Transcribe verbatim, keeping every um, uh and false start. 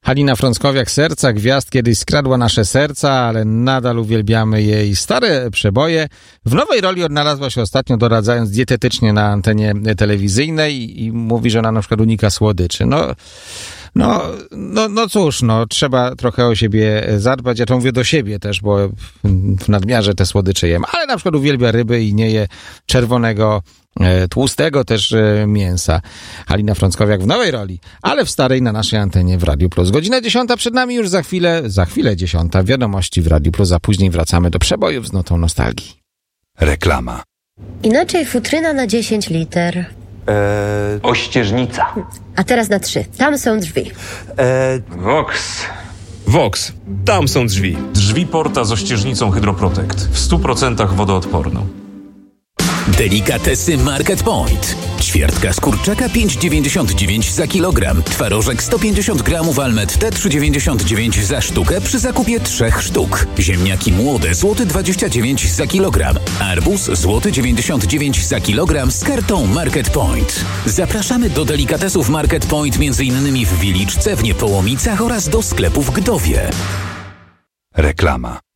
Halina Frąckowiak, Serca Gwiazd, kiedyś skradła nasze serca, ale nadal uwielbiamy jej stare przeboje. W nowej roli odnalazła się ostatnio, doradzając dietetycznie na antenie telewizyjnej i mówi, że ona na przykład unika słodyczy. No, no, no, no cóż, no trzeba trochę o siebie zadbać. Ja to mówię do siebie też, bo w nadmiarze te słodycze jem, ale na przykład uwielbia ryby i nie je czerwonego, tłustego też mięsa. Halina Frąckowiak w nowej roli, ale w starej na naszej antenie w Radiu Plus. Godzina dziesiąta przed nami, już za chwilę, za chwilę dziesiąta. Wiadomości w Radiu Plus, a później wracamy do przebojów z notą nostalgii. Reklama. Inaczej futryna na dziesięć liter. Eee, Ościeżnica. A teraz na trzy. Tam są drzwi. eee, Vox. Vox. Tam są drzwi. Drzwi Porta z ościeżnicą Hydroprotect. W stu procentach wodoodporną. Delikatesy Market Point. Ćwiertka z kurczaka pięć dziewięćdziesiąt dziewięć za kilogram. Twarożek sto pięćdziesiąt gramów Almet T trzy dziewięćdziesiąt dziewięć za sztukę przy zakupie trzech sztuk. Ziemniaki młode złoty dwadzieścia dziewięć za kilogram. Arbuz złoty dziewięćdziesiąt dziewięć za kilogram z kartą Market Point. Zapraszamy do delikatesów Market Point m.in. w Wiliczce, w Niepołomicach oraz do sklepu w Gdowie. Reklama.